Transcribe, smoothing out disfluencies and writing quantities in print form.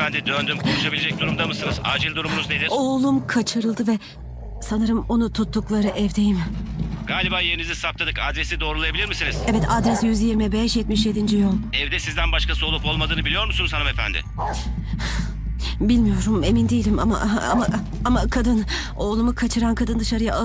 Hanımefendi döndüm. Konuşabilecek durumda mısınız? Acil durumunuz nedir? Oğlum kaçırıldı ve sanırım onu tuttukları evdeyim. Galiba yerinizi saptadık. Adresi doğrulayabilir misiniz? Evet, adres 125 77. yol. Evde sizden başkası olup olmadığını biliyor musunuz hanımefendi? Bilmiyorum, emin değilim ama kadın, oğlumu kaçıran kadın dışarıya